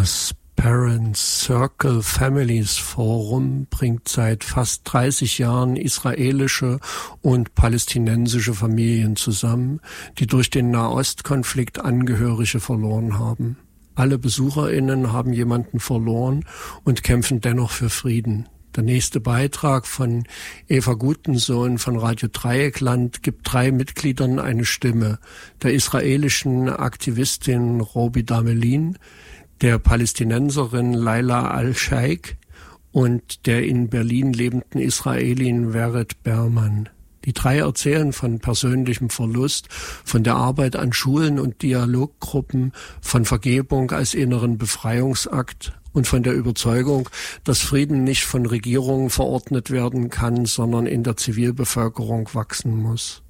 Das Parents Circle Families Forum bringt seit fast 30 Jahren israelische und palästinensische Familien zusammen, die durch den Nahostkonflikt Angehörige verloren haben. Alle BesucherInnen haben jemanden verloren und kämpfen dennoch für Frieden. Der nächste Beitrag von Eva Gutensohn von Radio Dreieckland gibt 3 Mitgliedern eine Stimme: der israelischen Aktivistin Robi Damelin, der Palästinenserin Laila Al-Sheikh und der in Berlin lebenden Israelin Vered Berman. Die 3 erzählen von persönlichem Verlust, von der Arbeit an Schulen und Dialoggruppen, von Vergebung als inneren Befreiungsakt und von der Überzeugung, dass Frieden nicht von Regierungen verordnet werden kann, sondern in der Zivilbevölkerung wachsen muss.